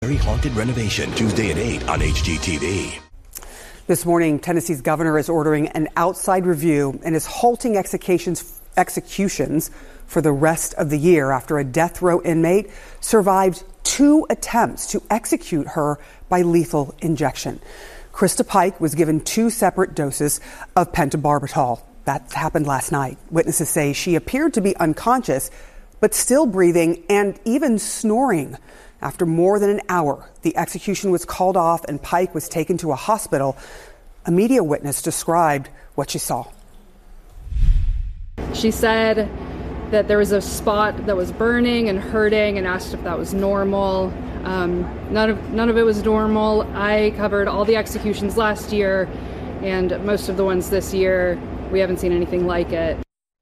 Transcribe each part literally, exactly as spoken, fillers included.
Haunted Renovation, Tuesday at eight on H G T V. This morning, Tennessee's governor is ordering an outside review and is halting executions, executions for the rest of the year after a death row inmate survived two attempts to execute her by lethal injection. Krista Pike was given two separate doses of pentobarbital. That happened last night. Witnesses say she appeared to be unconscious, but still breathing and even snoring. After more than an hour, the execution was called off and Pike was taken to a hospital. A media witness described what she saw. She said that there was a spot that was burning and hurting and asked if that was normal. Um, none of none of it was normal. I covered all the executions last year, and most of the ones this year, we haven't seen anything like it.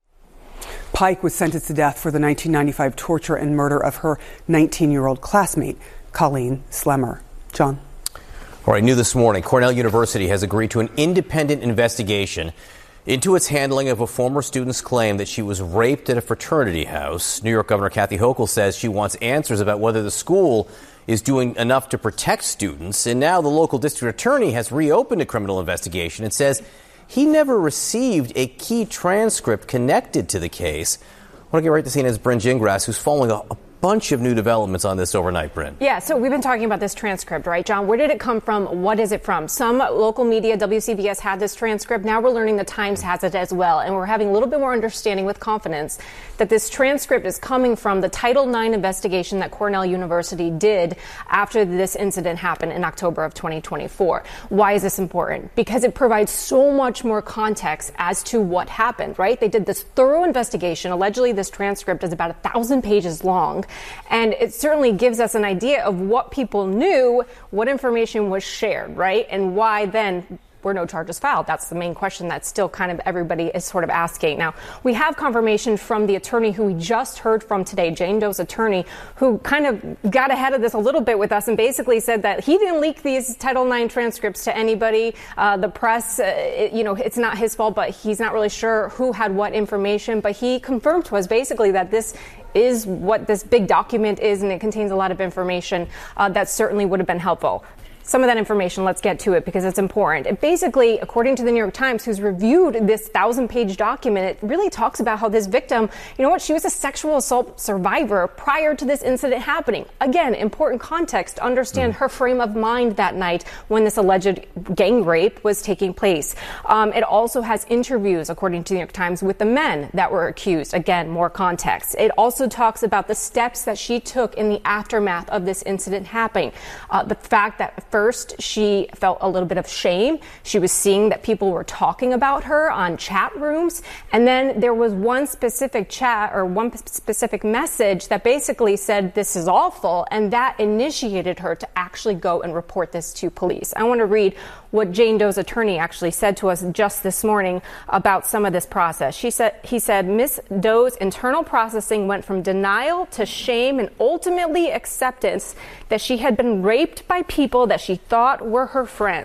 Pike was sentenced to death for the nineteen ninety-five torture and murder of her nineteen-year-old classmate, Colleen Slemmer. John. All right, new this morning, Cornell University has agreed to an independent investigation into its handling of a former student's claim that she was raped at a fraternity house. New York Governor Kathy Hochul says she wants answers about whether the school is doing enough to protect students. And now the local district attorney has reopened a criminal investigation and says he never received a key transcript connected to the case. I want to get right to scene as Bryn Gingras, who's following a, a bunch of new developments on this overnight, Bryn. Yeah, so we've been talking about this transcript, right, John? Where did it come from? What is it from? Some local media, W C B S, had this transcript. Now we're learning the Times has it as well. And we're having a little bit more understanding with confidence that this transcript is coming from the Title nine investigation that Cornell University did after this incident happened in October of twenty twenty-four. Why is this important? Because it provides so much more context as to what happened, right? They did this thorough investigation. Allegedly, this transcript is about a thousand pages long. And it certainly gives us an idea of what people knew, what information was shared, right? And why then were no charges filed? That's the main question that still kind of everybody is sort of asking. Now, we have confirmation from the attorney who we just heard from today, Jane Doe's attorney, who kind of got ahead of this a little bit with us and basically said that he didn't leak these Title nine transcripts to anybody. Uh, the press, uh, it, you know, it's not his fault, but he's not really sure who had what information. But he confirmed to us basically that this is what this big document is, and it contains a lot of information uh, that certainly would have been helpful. Some of that information, let's get to it because it's important. It basically, according to the New York Times, who's reviewed this thousand-page document, it really talks about how this victim, you know what, she was a sexual assault survivor prior to this incident happening. Again, important context to understand mm. her frame of mind that night when this alleged gang rape was taking place. Um, it also has interviews, according to the New York Times, with the men that were accused. Again, more context. It also talks about the steps that she took in the aftermath of this incident happening. Uh, the fact that First, she felt a little bit of shame. She was seeing that people were talking about her on chat rooms. And then there was one specific chat or one specific message that basically said, this is awful. And that initiated her to actually go and report this to police. I want to read what Jane Doe's attorney actually said to us just this morning about some of this process. She said, he said, Miss Doe's internal processing went from denial to shame and ultimately acceptance that she had been raped by people that she thought were her friends.